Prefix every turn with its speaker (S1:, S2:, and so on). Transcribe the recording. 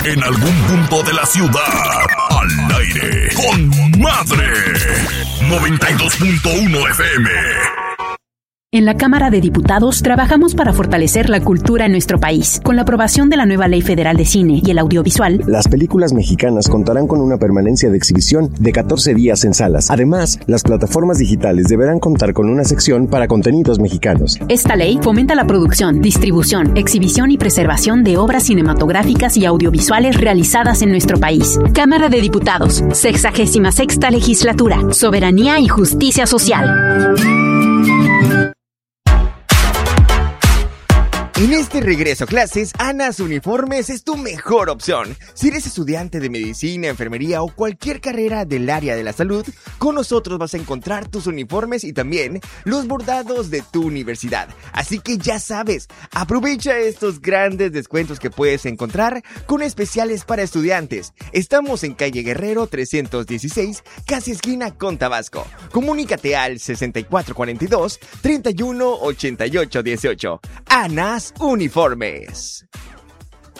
S1: En algún punto de la ciudad. Al aire. Con Madre. 92.1 FM.
S2: En la Cámara de Diputados trabajamos para fortalecer la cultura en nuestro país. Con la aprobación de la nueva Ley Federal de Cine y el Audiovisual,
S3: las películas mexicanas contarán con una permanencia de exhibición de 14 días en salas. Además, las plataformas digitales deberán contar con una sección para contenidos mexicanos.
S2: Esta ley fomenta la producción, distribución, exhibición y preservación de obras cinematográficas y audiovisuales realizadas en nuestro país. Cámara de Diputados, 66ª Legislatura, Soberanía y Justicia Social.
S4: En este regreso a clases, Anas Uniformes es tu mejor opción. Si eres estudiante de medicina, enfermería o cualquier carrera del área de la salud, con nosotros vas a encontrar tus uniformes y también los bordados de tu universidad. Así que ya sabes, aprovecha estos grandes descuentos que puedes encontrar con especiales para estudiantes. Estamos en calle Guerrero 316, casi esquina con Tabasco. Comunícate al 6442-318818. Anas Uniformes.